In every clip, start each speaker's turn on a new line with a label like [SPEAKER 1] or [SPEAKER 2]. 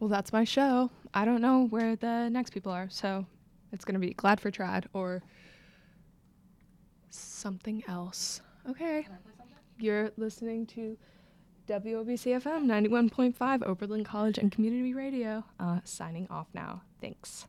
[SPEAKER 1] Well, that's my show. I don't know where the next people are, so it's going to be Glad for Trad or something else. Okay. You're listening to WOBC-FM 91.5 Oberlin College and Community Radio. Signing off now. Thanks.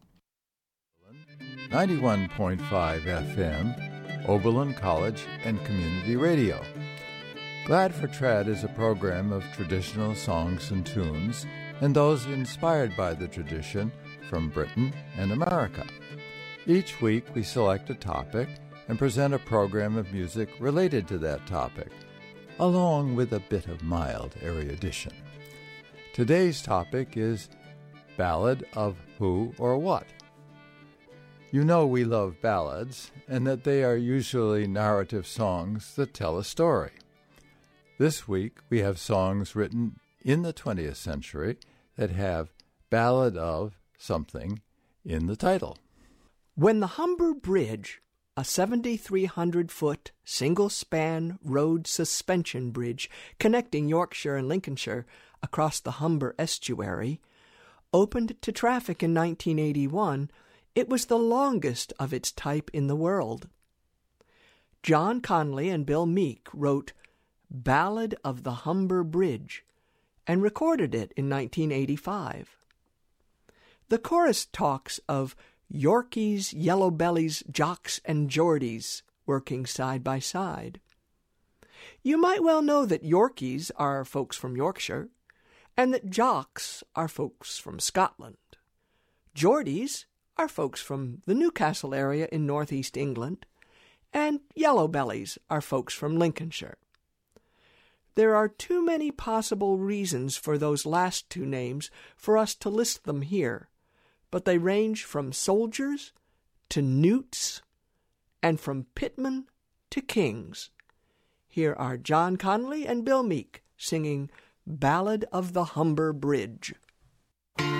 [SPEAKER 2] 91.5 FM, Oberlin College and Community Radio. Glad for Trad is a program of traditional songs and tunes and those inspired by the tradition from Britain and America. Each week we select a topic and present a program of music related to that topic, along with a bit of mild erudition. Today's topic is Ballad of Who or What. You know we love ballads, and that they are usually narrative songs that tell a story. This week we have songs written in the 20th century that have Ballad of something in the title.
[SPEAKER 3] When the Humber Bridge, a 7,300-foot single-span road suspension bridge connecting Yorkshire and Lincolnshire across the Humber estuary, opened to traffic in 1981, it was the longest of its type in the world. John Conley and Bill Meek wrote Ballad of the Humber Bridge and recorded it in 1985. The chorus talks of Yorkies, Yellow Bellies, Jocks, and Geordies working side by side. You might well know that Yorkies are folks from Yorkshire, and that Jocks are folks from Scotland. Geordies are folks from the Newcastle area in northeast England, and Yellow Bellies are folks from Lincolnshire. There are too many possible reasons for those last two names for us to list them here, but they range from soldiers to newts and from pitmen to kings. Here are John Conley and Bill Meek singing Ballad of the Humber Bridge.